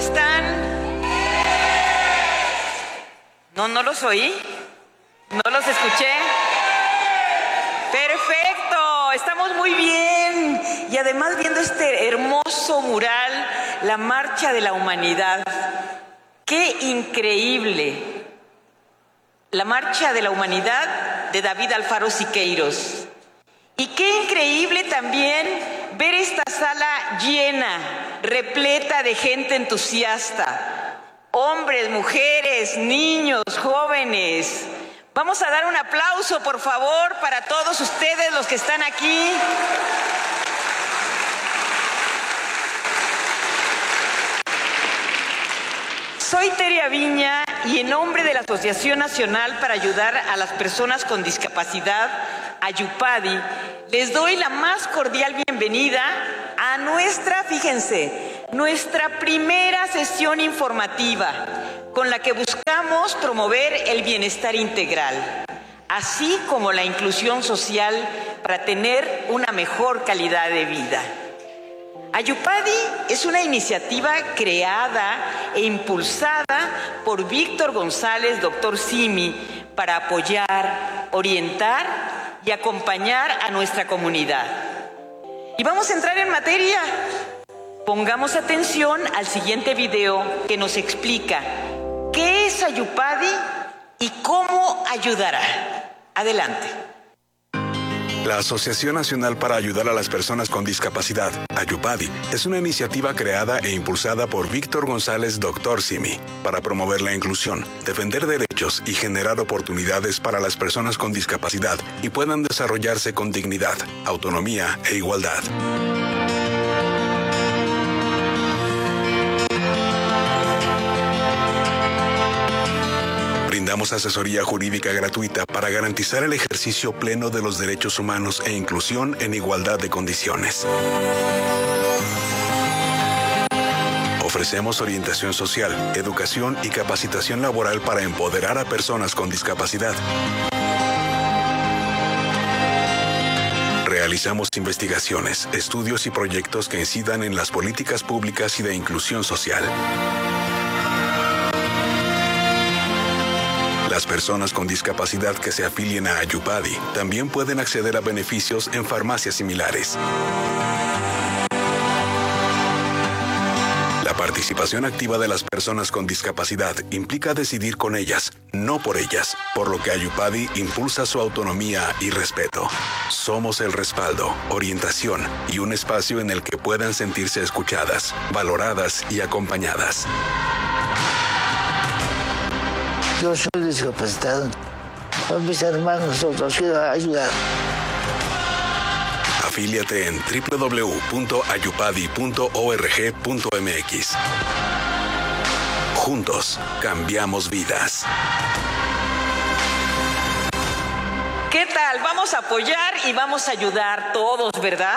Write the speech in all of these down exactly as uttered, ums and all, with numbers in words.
están? No, no los oí. No los escuché. Perfecto, estamos muy bien. Y además viendo este hermoso mural, la Marcha de la Humanidad. ¡Qué increíble! La Marcha de la Humanidad de David Alfaro Siqueiros. Y qué increíble también ver esta sala llena, repleta de gente entusiasta. Hombres, mujeres, niños, jóvenes. Vamos a dar un aplauso, por favor, para todos ustedes los que están aquí. Soy Teria Viña y en nombre de la Asociación Nacional para Ayudar a las Personas con Discapacidad, Ayupadi, les doy la más cordial bienvenida a nuestra, fíjense, nuestra primera sesión informativa con la que buscamos promover el bienestar integral, así como la inclusión social para tener una mejor calidad de vida. Ayupadi es una iniciativa creada e impulsada por Víctor González, doctor Simi, para apoyar, orientar y acompañar a nuestra comunidad. Y vamos a entrar en materia. Pongamos atención al siguiente video que nos explica qué es Ayupadi y cómo ayudará. Adelante. La Asociación Nacional para Ayudar a las Personas con Discapacidad, Ayupadi, es una iniciativa creada e impulsada por Víctor González, doctor Simi, para promover la inclusión, defender derechos y generar oportunidades para las personas con discapacidad y puedan desarrollarse con dignidad, autonomía e igualdad. Brindamos asesoría jurídica gratuita para garantizar el ejercicio pleno de los derechos humanos e inclusión en igualdad de condiciones. Ofrecemos orientación social, educación y capacitación laboral para empoderar a personas con discapacidad. Realizamos investigaciones, estudios y proyectos que incidan en las políticas públicas y de inclusión social. Las personas con discapacidad que se afilien a Ayupadi también pueden acceder a beneficios en farmacias similares. La participación activa de las personas con discapacidad implica decidir con ellas, no por ellas, por lo que Ayupadi impulsa su autonomía y respeto. Somos el respaldo, orientación y un espacio en el que puedan sentirse escuchadas, valoradas y acompañadas. Yo soy discapacitado. Con mis hermanos los quiero ayudar. Afíliate en doble u doble u doble u punto ayupadi punto org punto m x. Juntos, cambiamos vidas. ¿Qué tal? Vamos a apoyar y vamos a ayudar todos, ¿verdad?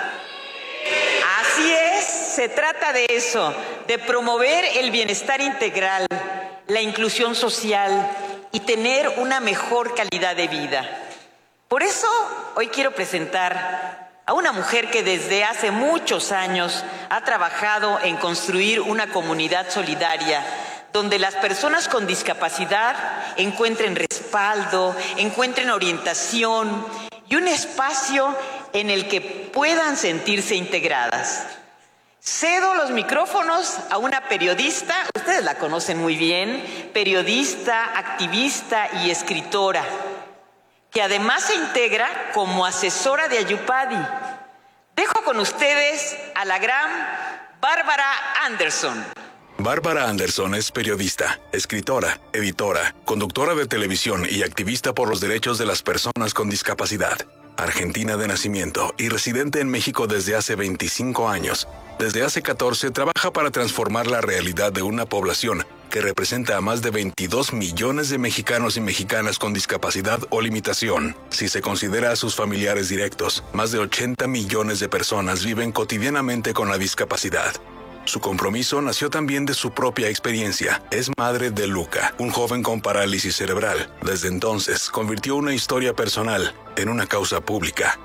Así es, se trata de eso, de promover el bienestar integral, la inclusión social y tener una mejor calidad de vida. Por eso hoy quiero presentar a una mujer que desde hace muchos años ha trabajado en construir una comunidad solidaria donde las personas con discapacidad encuentren respaldo, encuentren orientación y un espacio en el que puedan sentirse integradas. Cedo los micrófonos a una periodista, ustedes la conocen muy bien, periodista, activista y escritora, que además se integra como asesora de Ayupadi. Dejo con ustedes a la gran Bárbara Anderson. Bárbara Anderson es periodista, escritora, editora, conductora de televisión y activista por los derechos de las personas con discapacidad. Argentina de nacimiento y residente en México desde hace veinticinco años. Desde hace catorce trabaja para transformar la realidad de una población que representa a más de veintidós millones de mexicanos y mexicanas con discapacidad o limitación. Si se considera a sus familiares directos, más de ochenta millones de personas viven cotidianamente con la discapacidad. Su compromiso nació también de su propia experiencia. Es madre de Luca, un joven con parálisis cerebral. Desde entonces, convirtió una historia personal en una causa pública.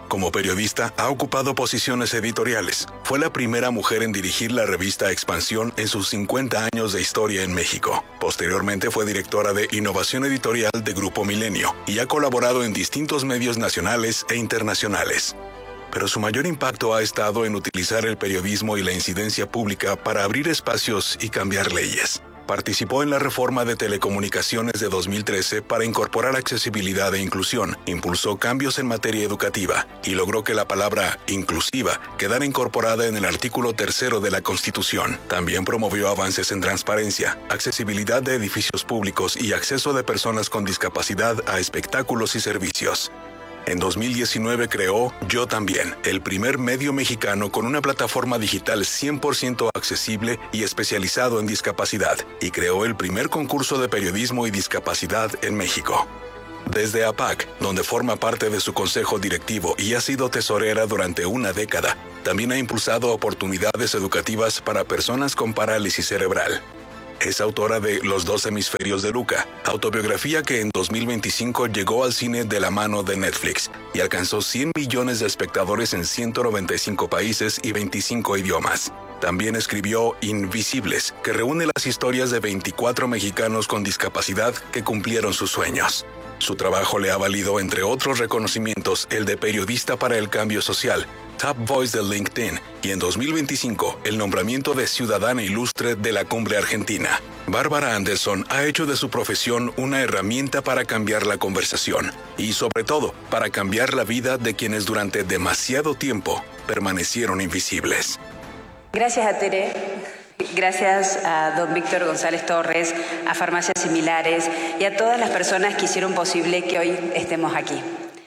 Como periodista, ha ocupado posiciones editoriales. Fue la primera mujer en dirigir la revista Expansión en sus cincuenta años de historia en México. Posteriormente fue directora de Innovación Editorial de Grupo Milenio y ha colaborado en distintos medios nacionales e internacionales. Pero su mayor impacto ha estado en utilizar el periodismo y la incidencia pública para abrir espacios y cambiar leyes. Participó en la reforma de telecomunicaciones de dos mil trece para incorporar accesibilidad e inclusión, impulsó cambios en materia educativa y logró que la palabra inclusiva quedara incorporada en el artículo tercero de la Constitución. También promovió avances en transparencia, accesibilidad de edificios públicos y acceso de personas con discapacidad a espectáculos y servicios. En dos mil diecinueve creó Yo También, el primer medio mexicano con una plataforma digital cien por ciento accesible y especializado en discapacidad, y creó el primer concurso de periodismo y discapacidad en México. Desde A P A C, donde forma parte de su consejo directivo y ha sido tesorera durante una década, también ha impulsado oportunidades educativas para personas con parálisis cerebral. Es autora de Los dos hemisferios de Luca, autobiografía que en dos mil veinticinco llegó al cine de la mano de Netflix y alcanzó cien millones de espectadores en ciento noventa y cinco países y veinticinco idiomas. También escribió Invisibles, que reúne las historias de veinticuatro mexicanos con discapacidad que cumplieron sus sueños. Su trabajo le ha valido, entre otros reconocimientos, el de Periodista para el Cambio Social, Top Voice de LinkedIn y en dos mil veinticinco el nombramiento de Ciudadana Ilustre de la Cumbre Argentina. Bárbara Anderson ha hecho de su profesión una herramienta para cambiar la conversación y, sobre todo, para cambiar la vida de quienes durante demasiado tiempo permanecieron invisibles. Gracias a Tere. Gracias a don Víctor González Torres, a Farmacias Similares y a todas las personas que hicieron posible que hoy estemos aquí.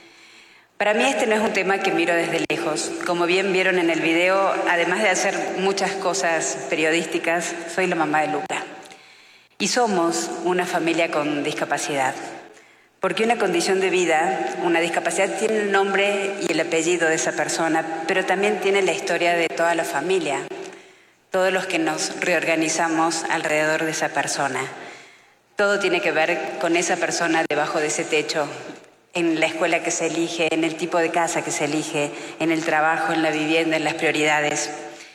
Para mí este no es un tema que miro desde lejos. Como bien vieron en el video, además de hacer muchas cosas periodísticas, soy la mamá de Luca. Y somos una familia con discapacidad. Porque una condición de vida, una discapacidad, tiene el nombre y el apellido de esa persona, pero también tiene la historia de toda la familia. Todos los que nos reorganizamos alrededor de esa persona. Todo tiene que ver con esa persona debajo de ese techo, en la escuela que se elige, en el tipo de casa que se elige, en el trabajo, en la vivienda, en las prioridades.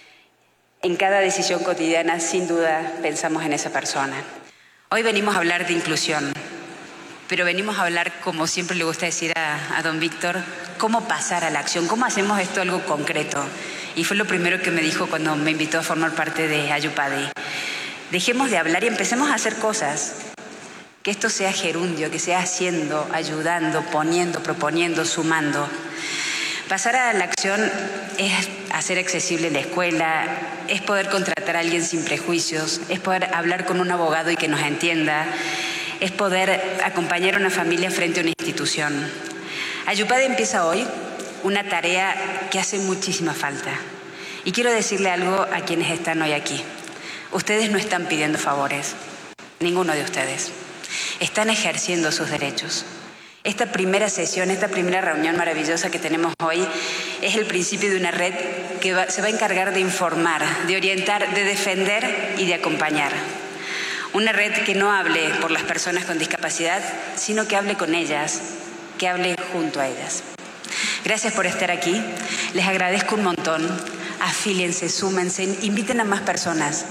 En cada decisión cotidiana, sin duda, pensamos en esa persona. Hoy venimos a hablar de inclusión, pero venimos a hablar, como siempre le gusta decir a, a don Víctor, cómo pasar a la acción, cómo hacemos esto algo concreto. Y fue lo primero que me dijo cuando me invitó a formar parte de Ayupadi. Dejemos de hablar y empecemos a hacer cosas. Que esto sea gerundio, que sea haciendo, ayudando, poniendo, proponiendo, sumando. Pasar a la acción es hacer accesible la escuela, es poder contratar a alguien sin prejuicios, es poder hablar con un abogado y que nos entienda, es poder acompañar a una familia frente a una institución. Ayupadi empieza hoy una tarea que hace muchísima falta. Y quiero decirle algo a quienes están hoy aquí. Ustedes no están pidiendo favores, ninguno de ustedes. Están ejerciendo sus derechos. Esta primera sesión, esta primera reunión maravillosa que tenemos hoy es el principio de una red que va, se va a encargar de informar, de orientar, de defender y de acompañar. Una red que no hable por las personas con discapacidad, sino que hable con ellas, que hable junto a ellas. Gracias por estar aquí. Les agradezco un montón. Afíliense, súmense, inviten a más personas.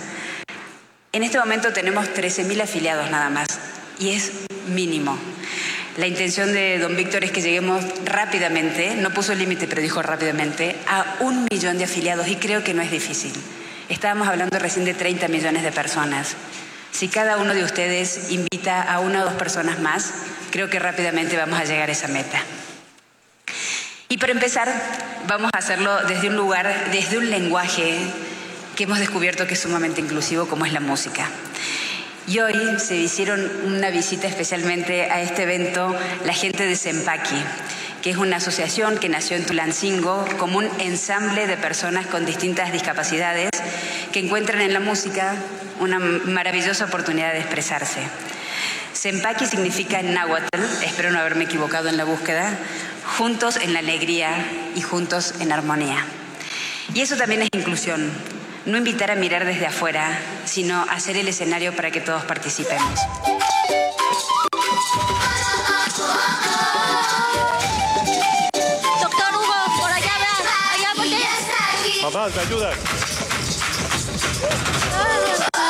En este momento tenemos trece mil afiliados nada más y es mínimo. La intención de don Víctor es que lleguemos rápidamente, no puso límite, pero dijo rápidamente, a un millón de afiliados y creo que no es difícil. Estábamos hablando recién de treinta millones de personas. Si cada uno de ustedes invita a una o dos personas más, creo que rápidamente vamos a llegar a esa meta. Y para empezar, vamos a hacerlo desde un lugar, desde un lenguaje que hemos descubierto que es sumamente inclusivo, como es la música. Y hoy se hicieron una visita especialmente a este evento la gente de Sempaki, que es una asociación que nació en Tulancingo como un ensamble de personas con distintas discapacidades que encuentran en la música una maravillosa oportunidad de expresarse. Sempaki significa en náhuatl, espero no haberme equivocado en la búsqueda, juntos en la alegría y juntos en armonía. Y eso también es inclusión. No invitar a mirar desde afuera, sino hacer el escenario para que todos participemos. Doctor Hugo. Mamás, ¿me ayudan?